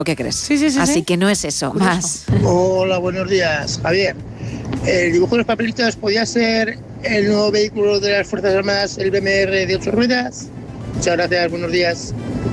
¿Qué crees? Sí. Así que no es eso, Curioso. más. Hola, buenos días, Javier. El dibujo de los papelitos podía ser el nuevo vehículo de las Fuerzas Armadas, el BMR de 8 ruedas. Muchas gracias, buenos días.